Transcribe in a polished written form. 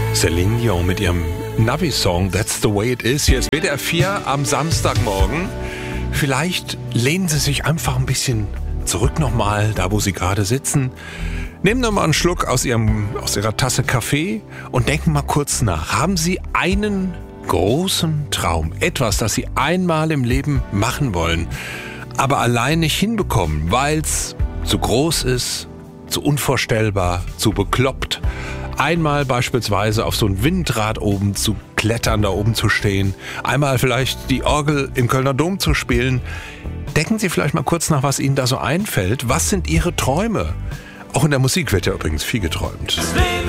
Celine Dion mit ihrem Navi-Song That's the Way It Is. Hier ist WDR 4 am Samstagmorgen. Vielleicht lehnen Sie sich einfach ein bisschen zurück nochmal, da wo Sie gerade sitzen. Nehmen Sie mal einen Schluck aus Ihrer Tasse Kaffee und denken mal kurz nach. Haben Sie einen großen Traum, etwas, das Sie einmal im Leben machen wollen, aber allein nicht hinbekommen, weil es zu groß ist, zu unvorstellbar, zu bekloppt? Einmal beispielsweise auf so ein Windrad oben zu klettern, da oben zu stehen. Einmal vielleicht die Orgel im Kölner Dom zu spielen. Denken Sie vielleicht mal kurz nach, was Ihnen da so einfällt. Was sind Ihre Träume? Auch in der Musik wird ja übrigens viel geträumt.